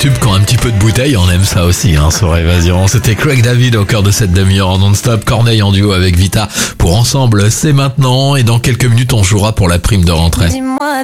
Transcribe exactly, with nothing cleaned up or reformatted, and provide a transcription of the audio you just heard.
tube quand un petit peu de bouteille, on aime ça aussi hein, sur Évasion. C'était Craig David au cœur de cette demi-heure en non-stop. Corneille en duo avec Vita pour Ensemble, c'est maintenant. Et dans quelques minutes, on jouera pour la prime de rentrée. Dis-moi.